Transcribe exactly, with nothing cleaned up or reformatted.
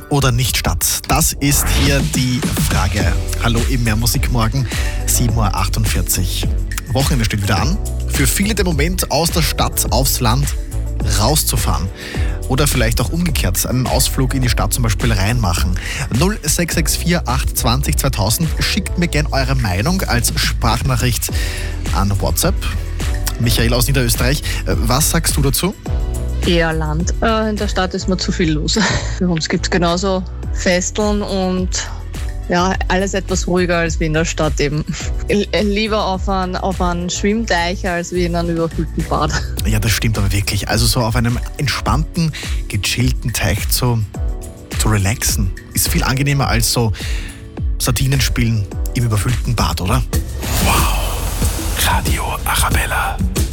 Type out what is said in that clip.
oder nicht Stadt? Das ist hier die Frage. Hallo im Mehr Musik morgen, sieben Uhr achtundvierzig. Wochenende steht wieder an. Für viele der Moment, aus der Stadt aufs Land rauszufahren. Oder vielleicht auch umgekehrt, einen Ausflug in die Stadt zum Beispiel reinmachen. null sechs sechs vier acht zwanzig zweitausend. Schickt mir gerne eure Meinung als Sprachnachricht an WhatsApp. Michael aus Niederösterreich, was sagst du dazu? Eher Land. Äh, in der Stadt ist mir zu viel los. Bei uns gibt es genauso Festeln und ja, alles etwas ruhiger als wie in der Stadt eben. Lieber auf einen, auf einen Schwimmteich als wie in einem überfüllten Bad. Ja, das stimmt aber wirklich. Also so auf einem entspannten, gechillten Teich zu, zu relaxen, ist viel angenehmer als so Sardinen spielen im überfüllten Bad, oder? Wow. Radio Arabella.